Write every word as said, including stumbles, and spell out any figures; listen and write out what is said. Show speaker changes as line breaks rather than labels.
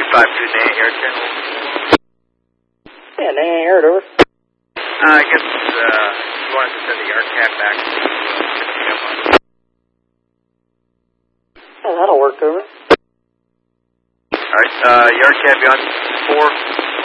five two Nant Yard channel.
Yeah, Nant Yard, over.
Uh, I guess uh, you wanted to send the yard cab back to uh,
Yeah, that'll work, over.
Alright, uh, yard cab, you on four